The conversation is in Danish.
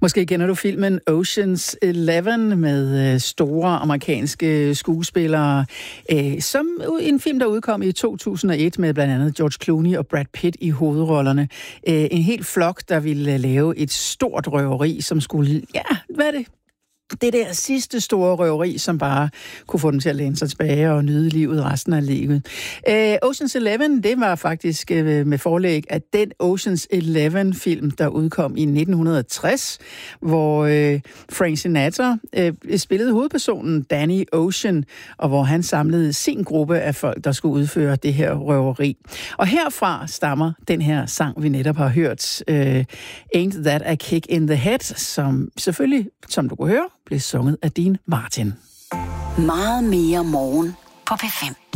Måske kender du filmen Ocean's 11 med store amerikanske skuespillere, som en film, der udkom i 2001 med blandt andet George Clooney og Brad Pitt i hovedrollerne. En hel flok, der ville lave et stort røveri, som skulle, hvad er det? Det der sidste store røveri, som bare kunne få dem til at læne sig tilbage og nyde livet resten af livet. Ocean's 11, det var faktisk med forlæg af den Ocean's 11-film, der udkom i 1960, hvor Frank Sinatra spillede hovedpersonen Danny Ocean, og hvor han samlede sin gruppe af folk, der skulle udføre det her røveri. Og herfra stammer den her sang, vi netop har hørt, Ain't That a Kick in the Head, som selvfølgelig, som du kunne høre, blev sunget af Dean Martin. Meget mere morgen på P5.